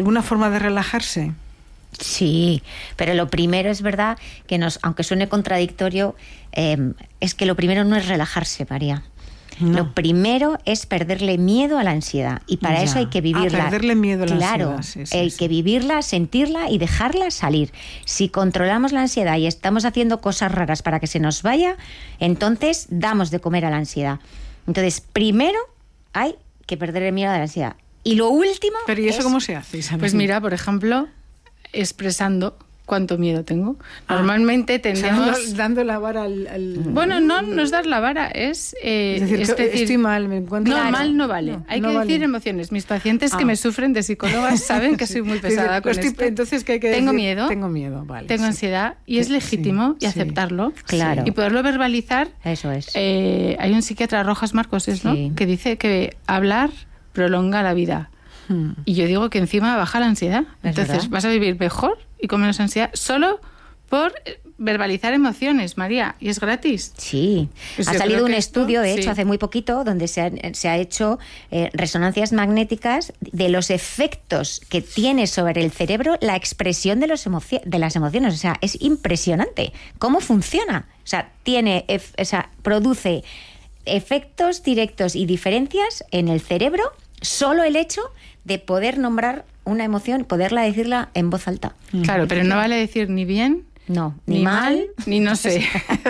alguna forma de relajarse? Sí, pero lo primero es verdad que aunque suene contradictorio, es que lo primero no es relajarse, María. No. Lo primero es perderle miedo a la ansiedad, y para eso hay que vivirla. Perderle miedo a la ansiedad. Claro, hay que vivirla, sentirla y dejarla salir. Si controlamos la ansiedad y estamos haciendo cosas raras para que se nos vaya, entonces damos de comer a la ansiedad. Entonces, primero hay que perderle miedo a la ansiedad. Y lo último... ¿Pero y eso cómo se hace, Isabel? Pues mira, por ejemplo, expresando cuánto miedo tengo. Normalmente tendemos... O sea, dando la vara al... Bueno, no es dar la vara, es decir, estoy mal, me encuentro... No, mal no vale. Hay que decir emociones. Mis pacientes que me sufren de psicólogas saben que soy muy pesada con esto. Entonces, ¿qué hay que tengo decir? miedo. Tengo miedo, vale. Tengo ansiedad, y es legítimo, y aceptarlo. Claro. Y poderlo verbalizar. Eso es. Hay un psiquiatra, Rojas Marcos, ¿no? Que dice que hablar prolonga la vida. Y yo digo que encima baja la ansiedad. Entonces vas a vivir mejor y con menos ansiedad solo por verbalizar emociones, María, y es gratis. Sí, pues ha salido un estudio, de hecho, hace muy poquito, donde se ha hecho resonancias magnéticas de los efectos que tiene sobre el cerebro la expresión de las emociones. O sea, es impresionante cómo funciona. O sea, produce efectos directos y diferencias en el cerebro solo el hecho de poder nombrar una emoción, poderla decirla en voz alta. Claro, pero no vale decir ni bien, ni mal, ni no sé.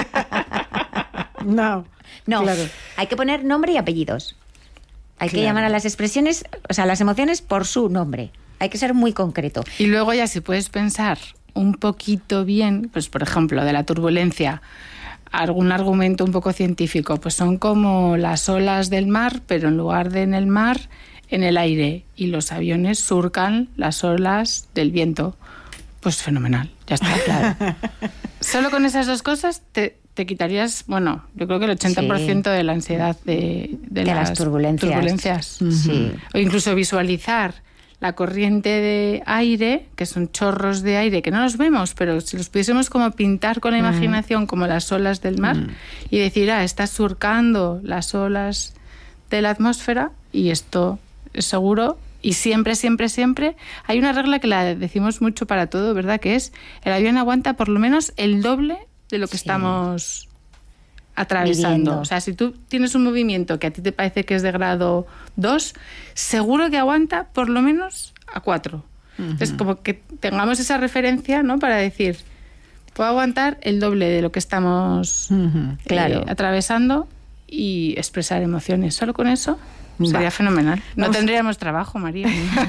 No, claro. Hay que poner nombre y apellidos. Hay que llamar a las expresiones, o sea, las emociones por su nombre. Hay que ser muy concreto. Y luego ya si puedes pensar un poquito bien, pues por ejemplo, de la turbulencia, algún argumento un poco científico, pues son como las olas del mar, pero en lugar de en el mar, en el aire, y los aviones surcan las olas del viento. Pues fenomenal, ya está, claro. Solo con esas dos cosas te quitarías, bueno, yo creo que el 80% de la ansiedad de las turbulencias. Sí. O incluso visualizar la corriente de aire, que son chorros de aire que no los vemos, pero si los pudiésemos como pintar con la imaginación como las olas del mar, y decir, está surcando las olas de la atmósfera, y esto es seguro. Y siempre, siempre, siempre hay una regla que la decimos mucho para todo, ¿verdad? Que es, el avión aguanta por lo menos el doble de lo que estamos atravesando. Viviendo. O sea, si tú tienes un movimiento que a ti te parece que es de grado 2, seguro que aguanta por lo menos a 4. Entonces, como que tengamos esa referencia, ¿no? Para decir, puedo aguantar el doble de lo que estamos atravesando, y expresar emociones. Solo con eso sería fenomenal. No tendríamos trabajo, María.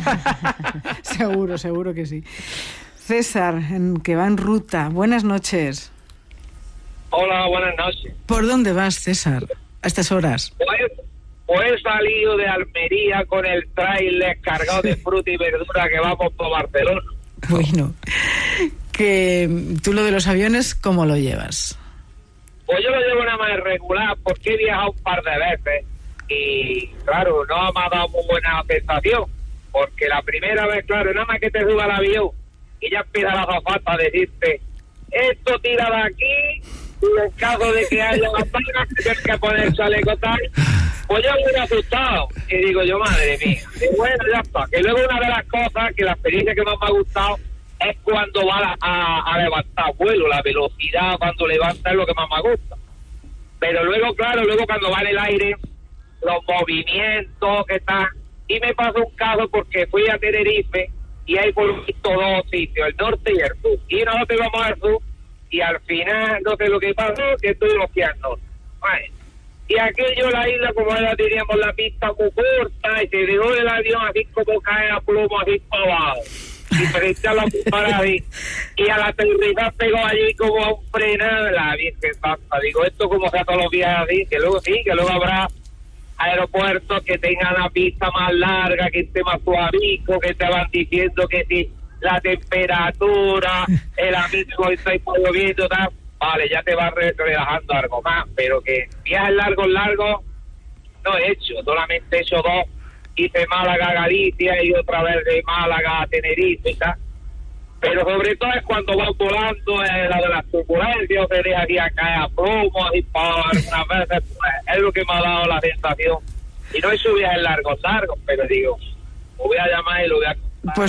Seguro que sí. César, que va en ruta. Buenas noches. Hola, buenas noches. ¿Por dónde vas, César, a estas horas? Pues he salido de Almería con el tráiler cargado de fruta y verdura que vamos por Barcelona. Bueno, que tú lo de los aviones, ¿cómo lo llevas? Pues yo lo llevo nada más regular, porque he viajado un par de veces y, claro, no me ha dado muy buena sensación, porque la primera vez, claro, nada más que te suba al avión y ya empieza la azafata a decirte, esto tira de aquí, y en caso de que haya batallas, tienes que poner chaleco tal. Pues yo muy asustado, y digo yo, madre mía, y bueno, ya está. Que luego una de las cosas, que la experiencia que más me ha gustado, es cuando va a levantar vuelo, la velocidad cuando levanta es lo que más me gusta. Pero luego, claro, cuando va en el aire, los movimientos que están... Y me pasó un caso porque fui a Tenerife y hay por un visto dos sitios, el norte y el sur. Y nosotros íbamos al sur y al final, no sé lo que pasó, que estuvimos aquí al norte. Bueno, y aquello, la isla, como ya teníamos la pista muy corta, y se dejó el avión así como cae a plomo, así para abajo. Y frente a la parada y al aterrizar pegó allí como a un frenado, la Virgen Santa. Digo, esto como sea todos los días así, que luego habrá aeropuertos que tengan la pista más larga, que esté más suavico, que te van diciendo que si la temperatura, el amigo está lloviendo, tal, vale, ya te vas relajando algo más, pero que viajes largos no he hecho, solamente he hecho dos. Hice Málaga a Galicia y otra vez de Málaga a Tenerife y tal. Pero sobre todo es cuando van volando, la de las turbulencias, se deja aquí a caer a plomo, y para algunas veces, pues, es lo que me ha dado la sensación. Y no he hecho viajes largos, pero digo, lo voy a llamar y lo voy a contar.